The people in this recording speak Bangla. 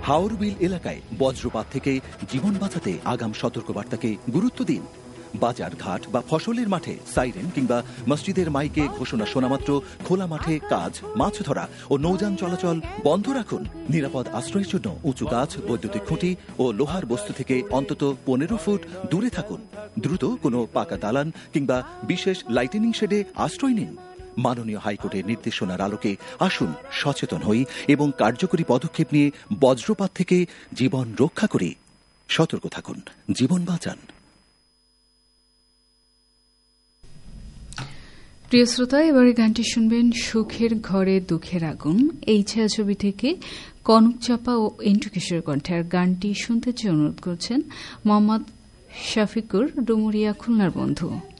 হাওরবিল এলাকায় বজ্রপাত থেকে জীবন বাঁচাতে আগাম সতর্কবার্তাকে গুরুত্ব দিন। বাজার ঘাট বা ফসলের মাঠে সাইরেন কিংবা মসজিদের মাইকে ঘোষণা শোনামাত্র খোলা মাঠে কাজ, মাছ ধরা ও নৌযান চলাচল বন্ধ রাখুন। নিরাপদ আশ্রয়ের জন্য উঁচু গাছ, বৈদ্যুতিক খুঁটি ও লোহার বস্তু থেকে অন্তত 15 ফুট দূরে থাকুন। দ্রুত কোনো পাকা দালান কিংবা বিশেষ লাইটেনিং শেডে আশ্রয় নিন। মাননীয় হাইকোর্টের নির্দেশনার আলোকে আসুন সচেতন হই এবং কার্যকরী পদক্ষেপ নিয়ে বজ্রপাত থেকে জীবন রক্ষা করি। সতর্ক থাকুন, জীবন বাঁচান। প্রিয় শ্রোতা, এবারে গানটি শুনবেন সুখের ঘরে দুঃখের আগুন এই ছায়াছবি থেকে কনক চাপা ও এন্টু কিশোর কণ্ঠে। আর গানটি শুনতে চেয়ে অনুরোধ করছেন মোহাম্মদ শাফিকুর, ডুমুরিয়া, খুলনার বন্ধু।